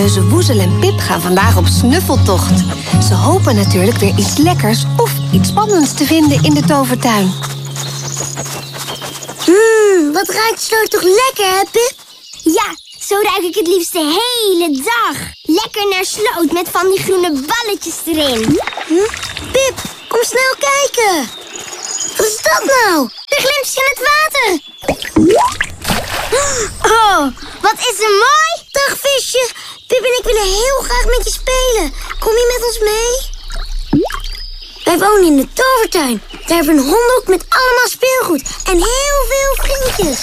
huismuizen Woezel en Pip gaan vandaag op snuffeltocht. Ze hopen natuurlijk weer iets lekkers of iets spannends te vinden in de tovertuin. Wat ruikt Sloot toch lekker, hè, Pip? Ja, zo ruik ik het liefst de hele dag. Lekker naar Sloot met van die groene balletjes erin. Pip, kom snel kijken. Wat is dat nou? Er glimt in het water. Oh, wat is er mooi. Dag, visje. Pip en ik willen heel graag met je spelen. Kom je met ons mee? Wij wonen in de tovertuin. Daar hebben we een hondenhoek met allemaal speelgoed. En heel veel vriendjes.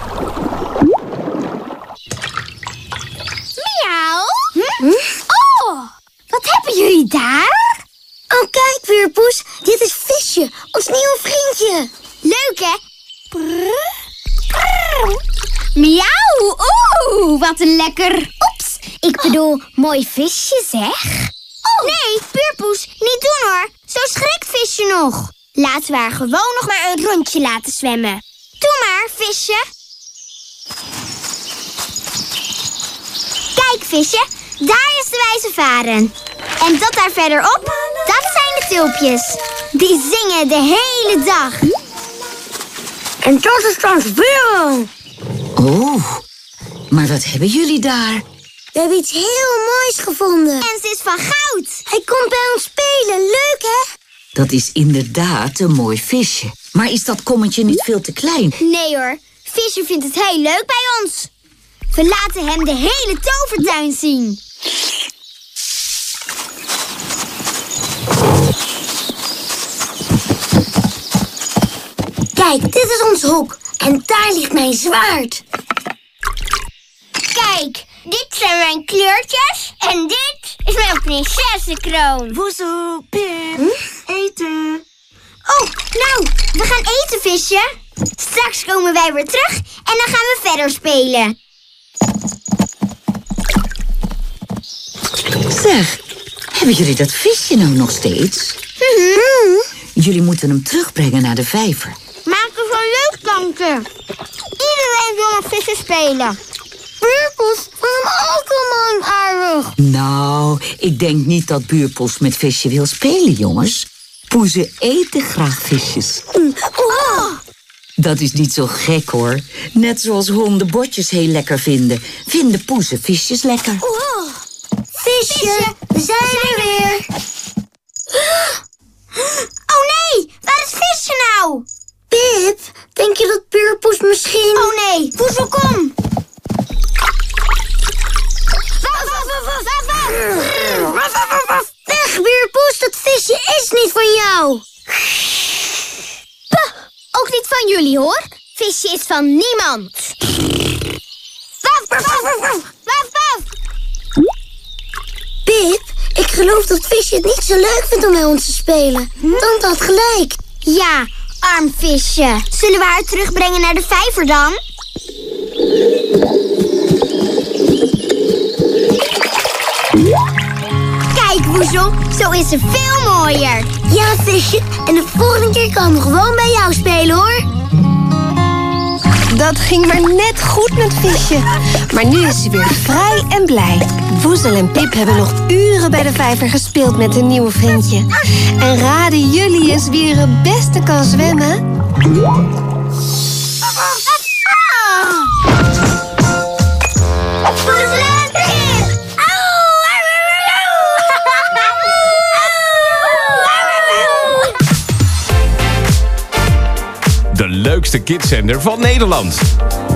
Miauw. Oh, wat hebben jullie daar? Oh, kijk, Puurpoes. Dit is Visje, ons nieuwe vriendje. Leuk, hè? Prrr, prrr. Miauw. Oeh, wat een lekker... Oeps, ik bedoel, mooi visje, zeg. Oh. Nee, Puurpoes, niet doen hoor. Zo schrikt Visje nog. Laten we haar gewoon nog maar een rondje laten zwemmen. Doe maar, Visje. Kijk, Visje, daar is de wijze varen. En dat daar verderop, dat zijn de tulpjes. Die zingen de hele dag. En dat is Transvero. Oh, maar wat hebben jullie daar? We hebben iets heel moois gevonden. En ze is van goud. Hij komt bij ons spelen. Leuk, hè? Dat is inderdaad een mooi visje. Maar is dat kommetje niet veel te klein? Nee hoor, Visje vindt het heel leuk bij ons. We laten hem de hele tovertuin zien. Kijk, dit is ons hok. En daar ligt mijn zwaard. Kijk, dit zijn mijn kleurtjes. En dit is mijn prinsessenkroon. Woezel, Pip, eten. Oh, nou, we gaan eten, Visje. Straks komen wij weer terug en dan gaan we verder spelen. Zeg, hebben jullie dat visje nou nog steeds? Jullie moeten hem terugbrengen naar de vijver. Maak er van leuk, danken. Iedereen wil met vissen spelen. Puurpoes, waarom ook allemaal aardig? Nou, ik denk niet dat Buurpoes met visje wil spelen, jongens. Poezen eten graag visjes. Oh. Dat is niet zo gek, hoor. Net zoals honden botjes heel lekker vinden, vinden poezen visjes lekker. Oh. Visje, we zijn er weer. Oh nee, waar is Visje nou? Pip, denk je dat Puurpoes misschien... Oh nee, Woezel, kom. Weg, Puurpoes, dat visje is niet van jou. Puh, ook niet van jullie, hoor. Visje is van niemand. Waf, waf, waf, waf, waf. Pip, ik geloof dat Visje het niet zo leuk vindt om bij ons te spelen. Tante had gelijk. Ja, arm Visje. Zullen we haar terugbrengen naar de vijver dan? Kijk, Woezel, zo is ze veel mooier. Ja, Visje, en de volgende keer kan we gewoon bij jou spelen, hoor. Dat ging maar net goed met Visje. Maar nu is ze weer vrij en blij. Woezel en Pip hebben nog uren bij de vijver gespeeld met hun nieuwe vriendje. En raden jullie eens wie er het beste kan zwemmen? Woezel en Pip! De leukste kidzender van Nederland.